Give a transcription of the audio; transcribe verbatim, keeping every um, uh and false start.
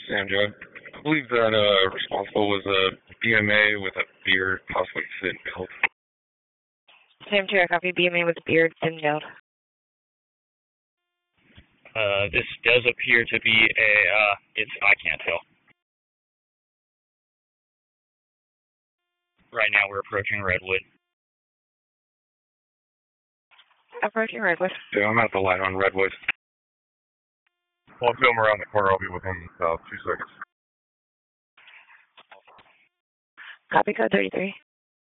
Sam Joe. I believe that uh, responsible was a B M A with a beard, possibly thin belt. Sam Joe, copy B M A with a beard, thin belt. Uh, this does appear to be a, uh, it's, I can't tell. Right now we're approaching Redwood. Approaching Redwood. Yeah, I'm at the light on Redwood. Well, I'll film around the corner. I'll be within uh, two seconds. Copy code thirty-three.